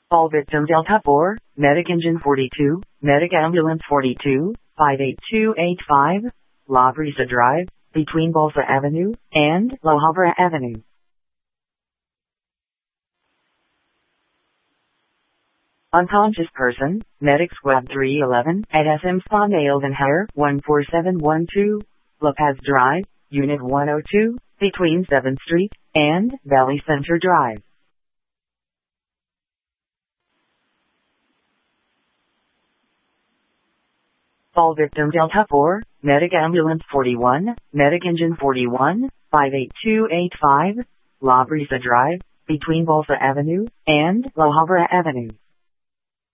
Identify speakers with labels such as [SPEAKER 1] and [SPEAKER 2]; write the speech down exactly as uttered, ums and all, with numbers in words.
[SPEAKER 1] Fall victim Delta four, Medic Engine forty-two, Medic Ambulance forty-two, five eight two eight five, La Brisa Drive, between Balsa Avenue and La Habra Avenue. Unconscious person, Medic Squad three eleven, at S M Spa Nails and Hair, one four seven one two, La Paz Drive, Unit one oh two, between seventh Street and Valley Center Drive. Fall victim Delta four, Medic Ambulance forty-one, Medic Engine forty-one, five eight two eight five, La Brisa Drive, between Balsa Avenue and La Habra Avenue.